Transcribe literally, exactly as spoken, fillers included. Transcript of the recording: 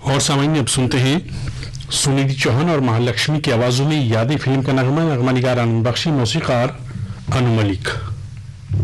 और सामान्य अब सुनते हैं सुनिधि चौहान और महालक्ष्मी की आवाजों में यादें फिल्म का नगमा। नगमा निगार आनंद बख्शी, मौसीकार अनु मलिक।